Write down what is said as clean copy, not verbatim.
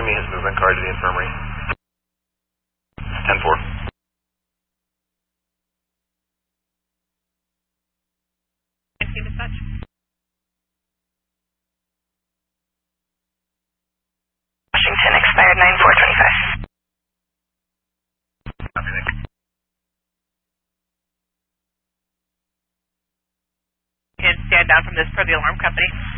me his movement card to the infirmary. 10-4. Dispatch. Washington expired 9/4/25. Can stand down from this for the alarm company.